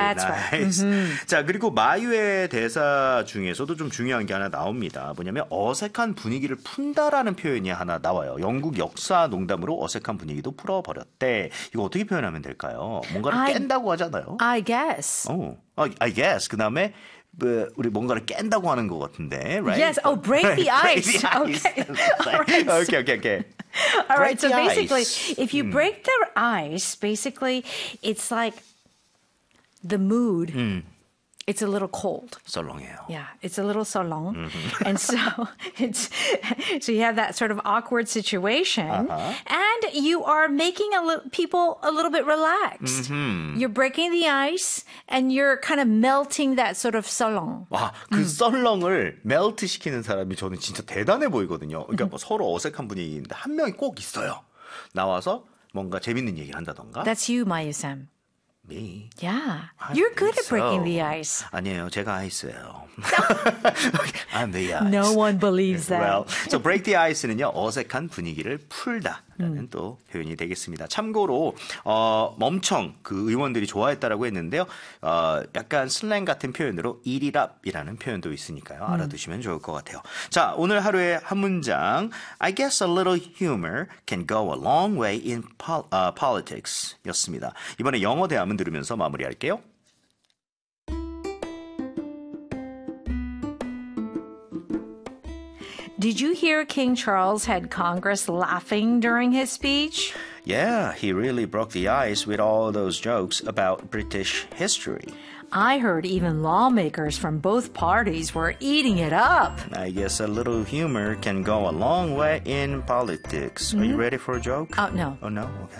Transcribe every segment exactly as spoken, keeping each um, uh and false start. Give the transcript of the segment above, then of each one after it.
That's nice. right. Mm-hmm. 자, 그리고 마유의 대사 중에서도 좀 중요한 게 하나 나옵니다. 뭐냐면 어색한 분위기를 푼다라는 표현이 하나 나와요. 영국 역사 농담으로 어색한 분위기도 풀어버렸대. 이거 어떻게 표현하면 될까요? 뭔가를 I, 깬다고 하잖아요. I guess. 어, I guess. 그 다음에 뭐 우리 뭔가를 깬다고 하는 것 같은데, right? Yes. Oh, break the break ice. the ice. Okay. All right. okay, okay, okay. All right. Break So the basically, ice. if you 음. break the ice, basically, it's like the mood. 음. It's a little cold. 썰렁해요. Yeah, it's a little 썰렁. Mm-hmm. And so it's so you have that sort of awkward situation Uh-huh. and you are making a li- people a little bit relaxed. Mm-hmm. You're breaking the ice and you're kind of melting that sort of 썰렁. 와, 그 썰렁을 멜트 시키는 사람이 저는 진짜 대단해 보이거든요. 그러니까 뭐 서로 어색한 분위기인데 한 명이 꼭 있어요. 나와서 뭔가 재밌는 얘기를 한다던가. That's you, Mayu-sam. Me? Yeah. I You're think good at breaking so. the ice. 아니에요. 제가 아이스예요. I'm the ice. No one believes that. Well, so break the ice는요. 어색한 분위기를 풀다라는 음. 또 표현이 되겠습니다. 참고로 어, 멈청 그 의원들이 좋아했다라고 했는데요. 어, 약간 슬랭 같은 표현으로 eat it up이라는 표현도 있으니까요. 음. 알아두시면 좋을 것 같아요. 자, 오늘 하루의 한 문장. I guess a little humor can go a long way in pol, uh, politics 였습니다. 이번에 영어 대화문 들으면서 마무리할게요. Did you hear King Charles had Congress laughing during his speech? Yeah, he really broke the ice with all those jokes about British history. I heard even lawmakers from both parties were eating it up. I guess a little humor can go a long way in politics. Are you ready for a joke? Oh, no. Oh, no? Okay.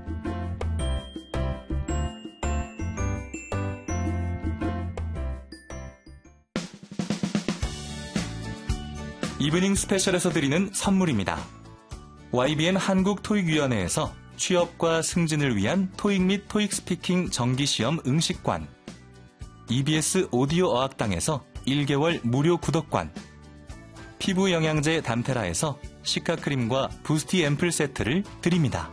이브닝 스페셜에서 드리는 선물입니다. 와이비엠 한국토익위원회에서 취업과 승진을 위한 토익 및 토익 스피킹 정기시험 응시관, 이비에스 오디오 어학당에서 일 개월 무료 구독권, 피부 영양제 담테라에서 시카크림과 부스티 앰플 세트를 드립니다.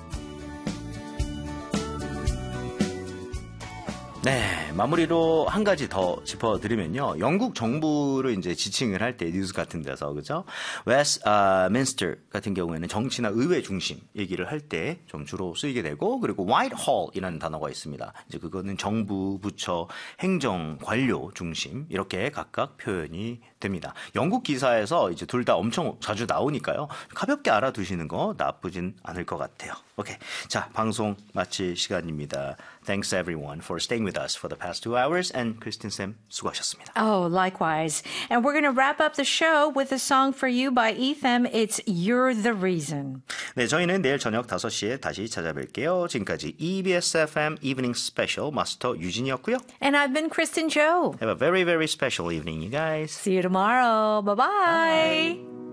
네, 마무리로 한 가지 더 짚어드리면요. 영국 정부를 이제 지칭을 할 때 뉴스 같은 데서, 그죠? 웨스트민스터 같은 경우에는 정치나 의회 중심 얘기를 할 때 좀 주로 쓰이게 되고, 그리고 화이트홀이라는 단어가 있습니다. 이제 그거는 정부, 부처, 행정, 관료 중심 이렇게 각각 표현이 됩니다. 영국 기사에서 이제 둘 다 엄청 자주 나오니까요. 가볍게 알아두시는 거 나쁘진 않을 것 같아요. 오케이. 자, 방송 마칠 시간입니다. Thanks everyone for staying with us for the past two hours. And Kristen Sim, 수고하셨습니다. Oh, likewise. And we're going to wrap up the show with a song for you by Ethem. It's You're the Reason. 네, 저희는 내일 저녁 다섯 시에 다시 찾아뵐게요. 지금까지 이비에스 에프엠 Evening Special 마스터 유진이었고요. And I've been Kristen Joe. Have a very, very special evening, you guys. See you tomorrow. Bye-bye. Bye.